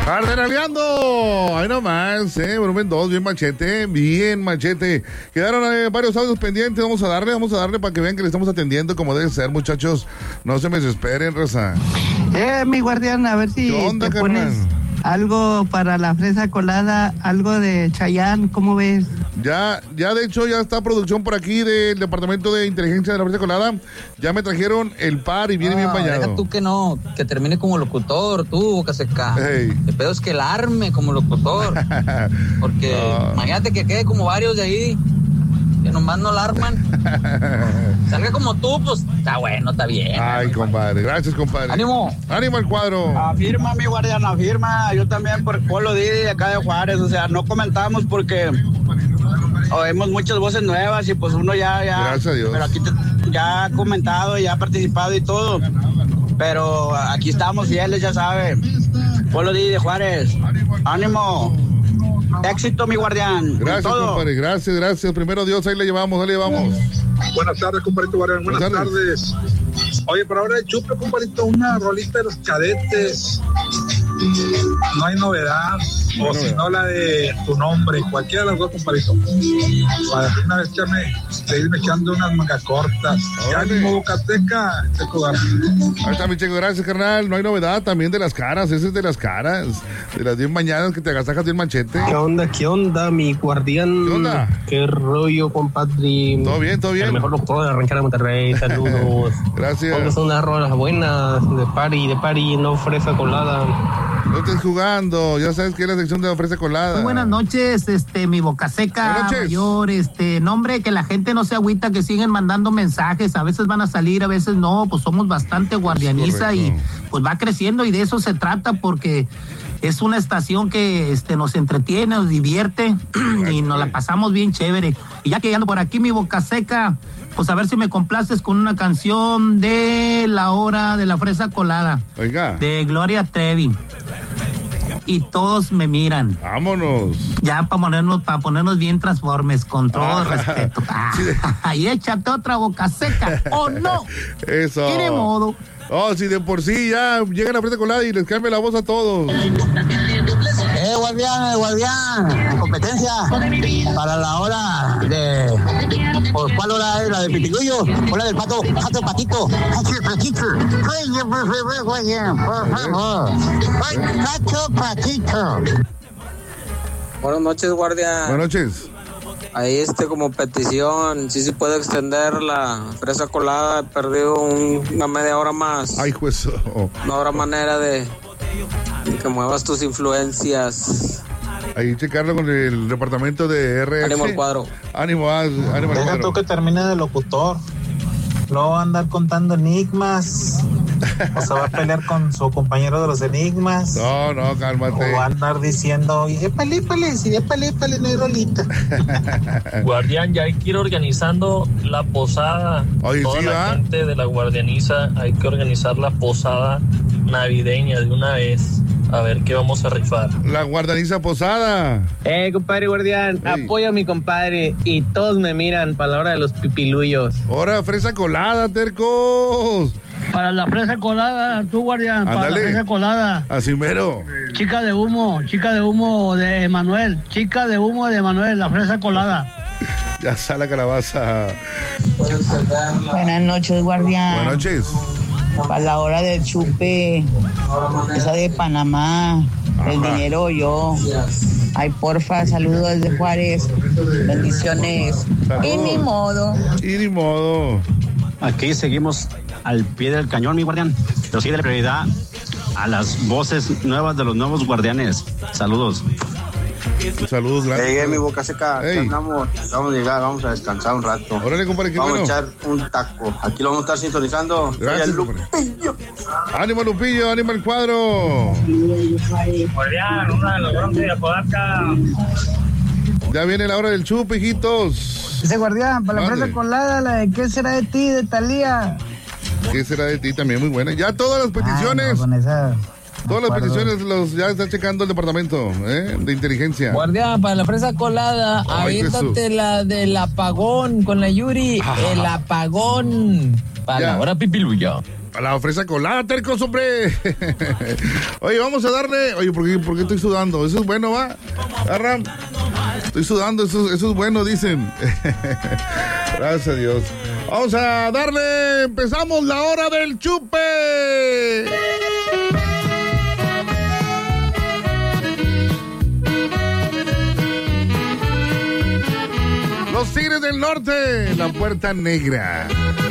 Cardenaleando, ahí nomás, volumen 2, bien machete. Quedaron varios audios pendientes, vamos a darle para que vean que le estamos atendiendo como debe ser, muchachos. No se me desesperen, raza. Mi guardián, a ver si onda, te pones algo para la fresa colada, algo de Chayanne, ¿cómo ves? Ya de hecho ya está producción por aquí del departamento de inteligencia de la fresa colada. Ya me trajeron el par y viene bien bañado. Deja tú que no, que termine como locutor, tú, Boca Seca. Hey. El pedo es que el arme como locutor. Porque imagínate que quede como varios de ahí, que nomás no la arman. Salga como tú, pues está bueno, está bien. Ay, compadre, gracias, compadre. ¡Ánimo! ¡Ánimo al cuadro! Afirma, mi guardián, afirma. Yo también por Polo Didi de acá de Juárez. O sea, no comentamos porque oímos muchas voces nuevas y pues uno ya. Gracias a Dios. Pero aquí ya ha comentado, ya ha participado y todo. Pero aquí estamos fieles, ya sabe. Polo Didi de Juárez. ¡Ánimo! Éxito, mi guardián. Gracias, compadre. Gracias. Primero Dios, ahí le llevamos. Buenas tardes, compadrito Guardián. Buenas tardes. Oye, por ahora de Chupe, compadrito, una rolita de los Cadetes. No hay novedad. O si no, la de Tu Nombre. Cualquiera de las dos, compadrito. Para una vez seguirme echando unas mangas cortas. Ya mismo Bocateca, Checo Garza. Ahí está, mi Checo, gracias, carnal. No hay novedad también de las caras. Ese es de las caras. De las 10 mañanas que te agasajas de un machete. ¿Qué onda, mi guardián? ¿Qué onda? ¿Qué rollo, compadre? Todo bien. El mejor locutor de la ranchera de Monterrey. Saludos. Gracias. Porque son unas rolas buenas de party, no fresa colada. No estés jugando, ya sabes que es la sección de la fresa colada. Muy buenas noches, mi Boca Seca mayor, nombre, que la gente no se agüita, que siguen mandando mensajes, a veces van a salir, a veces no, pues somos bastante guardianiza y pues va creciendo y de eso se trata porque es una estación que nos entretiene, nos divierte y nos la pasamos bien chévere. Y ya que ando por aquí, mi Boca Seca, pues a ver si me complaces con una canción de La Hora de la Fresa Colada. Oiga. De Gloria Trevi. Y todos me miran. Vámonos. Ya para ponernos bien transformes, con todo respeto. Y échate otra Boca Seca, ¿o no? Eso. Tiene modo. Oh, si de por sí ya llegan a fresa colada y les cambia la voz a todos. Guardián, en competencia para la hora de... ¿Por cuál hora es la de Pitiguyo? ¿O la del pato patito? Pato patito. Buenas noches, guardián. Buenas noches. Ahí como petición, sí se puede extender la fresa colada, he perdido una media hora más. Ay, juez. No habrá manera de que muevas tus influencias. Ahí checarlo con el departamento de RS. Ánimo al cuadro. Ánimo al cuadro. Deja tú que termine de locutor. No va a andar contando enigmas. O se va a pelear con su compañero de los enigmas. No, cálmate. O va a andar diciendo, épale, no hay rolita. Guardián, ya hay que ir organizando la posada. Oye, toda sí, la gente de la guardianiza, hay que organizar la posada navideña de una vez. A ver qué vamos a rifar. La guardaniza posada. Compadre guardián, apoyo a mi compadre y todos me miran para la hora de los pipiluyos. Hora fresa colada, tercos. Para la fresa colada, tú, guardián. Ándale. Para la fresa colada. Así mero. Chica de humo de Emanuel. La fresa colada. Ya sale la calabaza. Buenas noches, guardián. Buenas noches. Para la hora del chupe, esa de Panamá, el dinero yo. Ay, porfa, saludos desde Juárez. Bendiciones. Saludos. Y ni modo. Aquí seguimos al pie del cañón, mi guardián. Pero sí de prioridad a las voces nuevas de los nuevos guardianes. Saludos. Saludos, gracias. Mi Boca Seca, vamos a llegar, vamos a descansar un rato. Órale, compadre, qué vamos bueno. a echar un taco. Aquí lo vamos a estar sintonizando. Gracias, Lupillo. Ánimo, Lupillo, ánimo al cuadro. Guardián, una de los bronces de Apodaca. Ya viene la hora del chupe, hijitos. Ese guardián, para la fresa colada, la de ¿Qué será de ti? De Talía. ¿Qué será de ti? También muy buena. Ya todas las peticiones. Con esa... Todas las peticiones ya está checando el departamento de inteligencia. Guardián, para la fresa colada, aviéntate la del apagón con la Yuri. El apagón. Para la hora pipiluya. La fresa colada, tercos, hombre. Oye, vamos a darle. Oye, ¿por qué estoy sudando? Eso es bueno, ¿va? Aram. Estoy sudando, eso es bueno, dicen. Gracias a Dios. Vamos a darle. Empezamos la hora del chupe. Los Tigres del Norte, la Puerta Negra.